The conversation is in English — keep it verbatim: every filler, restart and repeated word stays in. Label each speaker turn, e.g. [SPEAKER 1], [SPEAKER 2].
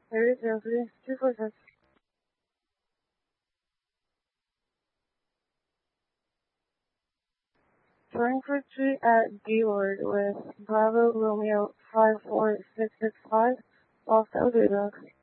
[SPEAKER 1] Area zero three two four six. Frankfurt Street at Gaylord with Bravo Romeo five four six six five, Los Alamos.